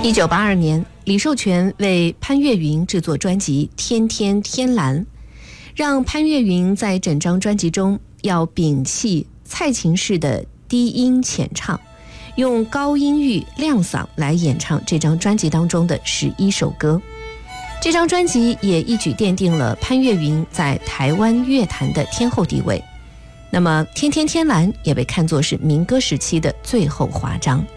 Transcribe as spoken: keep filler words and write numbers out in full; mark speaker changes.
Speaker 1: 一九八二年，李寿全为潘越云制作专辑《天天天蓝》，让潘越云在整张专辑中要摒弃蔡琴式的低音浅唱，用高音域亮嗓来演唱这张专辑当中的十一首歌。这张专辑也一举奠定了潘越云在台湾乐坛的天后地位。那么《天天天蓝》也被看作是民歌时期的最后华章。